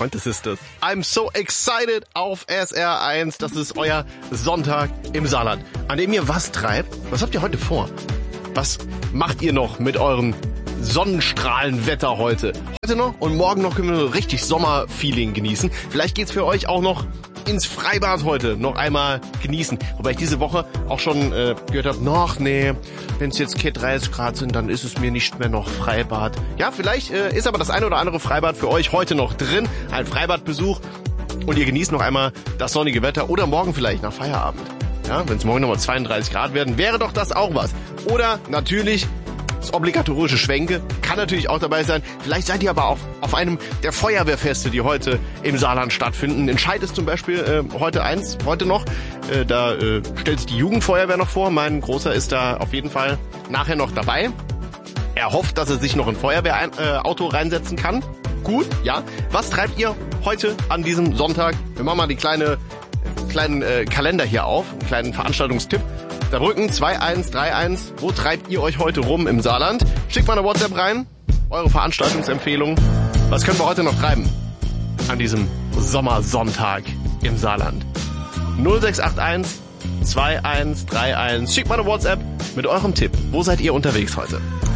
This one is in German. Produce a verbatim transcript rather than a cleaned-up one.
Freunde Sisters. I'm so excited auf S R eins. Das ist euer Sonntag im Saarland, an dem ihr was treibt. Was habt ihr heute vor? Was macht ihr noch mit eurem Sonnenstrahlenwetter heute? Heute noch und morgen noch können wir richtig Sommerfeeling genießen. Vielleicht geht's für euch auch noch ins Freibad heute noch einmal genießen. Wobei ich diese Woche auch schon äh, gehört habe, noch nee, wenn es jetzt dreißig Grad sind, dann ist es mir nicht mehr noch Freibad. Ja, vielleicht äh, ist aber das eine oder andere Freibad für euch heute noch drin. Ein Freibadbesuch und ihr genießt noch einmal das sonnige Wetter oder morgen vielleicht nach Feierabend. Ja, wenn es morgen nochmal zweiunddreißig Grad werden, wäre doch das auch was. Oder natürlich das obligatorische Schwenke kann natürlich auch dabei sein. Vielleicht seid ihr aber auch auf einem der Feuerwehrfeste, die heute im Saarland stattfinden. Entscheid ist zum Beispiel äh, heute eins, heute noch. Äh, da äh, stellt sich die Jugendfeuerwehr noch vor. Mein Großer ist da auf jeden Fall nachher noch dabei. Er hofft, dass er sich noch in ein Feuerwehrauto äh, reinsetzen kann. Gut, ja. Was treibt ihr heute an diesem Sonntag? Wir machen mal die kleine, kleinen äh, Kalender hier auf, einen kleinen Veranstaltungstipp. Saarbrücken zwei eins drei eins. Wo treibt ihr euch heute rum im Saarland? Schickt mal eine WhatsApp rein. Eure Veranstaltungsempfehlung. Was können wir heute noch treiben? An diesem Sommersonntag im Saarland. null sechs acht eins zwei eins drei eins. Schickt mal eine WhatsApp mit eurem Tipp. Wo seid ihr unterwegs heute?